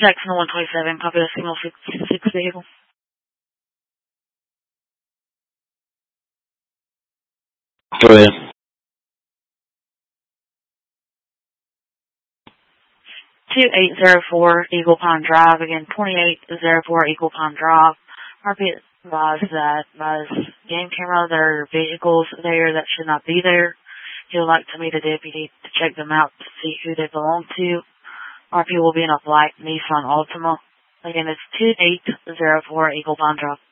Jackson 127, copy the signal 6 vehicle. Go ahead. 2804 Eagle Pine Drive. Again, 2804 Eagle Pine Drive. RP advised that by this game camera, there are vehicles there that should not be there. He would like to meet a deputy to check them out to see who they belong to. RP will be in a black Nissan Altima. Again, it's 2804 Eagle Pine Drive.